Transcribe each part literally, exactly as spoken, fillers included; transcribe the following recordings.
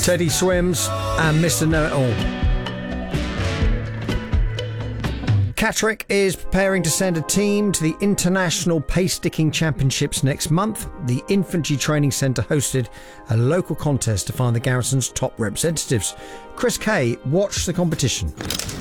Teddy Swims and Mister Know-It-All. Catterick is preparing to send a team to the International Pace-Sticking Championships next month. The Infantry Training Centre hosted a local contest to find the garrison's top representatives. Chris Kay watched the competition.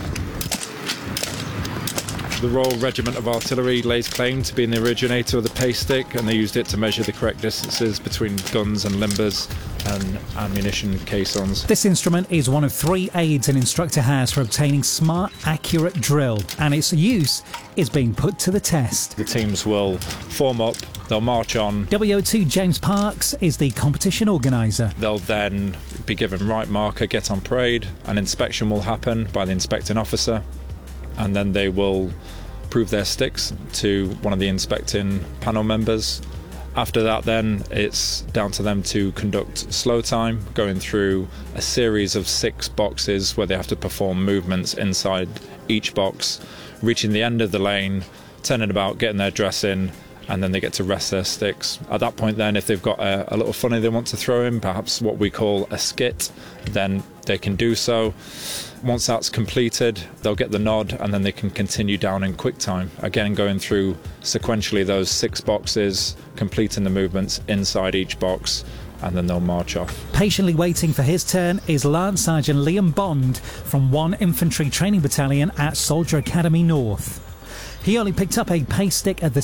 The Royal Regiment of Artillery lays claim to being the originator of the pace stick, and they used it to measure the correct distances between guns and limbers and ammunition caissons. This instrument is one of three aids an instructor has for obtaining smart, accurate drill, and its use is being put to the test. The teams will form up, they'll march on. W O two James Parks is the competition organiser. They'll then be given right marker, get on parade, an inspection will happen by the inspecting officer, and then they will prove their sticks to one of the inspecting panel members. After that, then it's down to them to conduct slow time, going through a series of six boxes where they have to perform movements inside each box, reaching the end of the lane, turning about, getting their dress in, and then they get to rest their sticks. At that point then, if they've got a, a little funny they want to throw in, perhaps what we call a skit, then they can do so. Once that's completed, they'll get the nod, and then they can continue down in quick time. Again, going through sequentially those six boxes, completing the movements inside each box, and then they'll march off. Patiently waiting for his turn is Lance Sergeant Liam Bond from one Infantry Training Battalion at Soldier Academy North. He only picked up a pace stick at the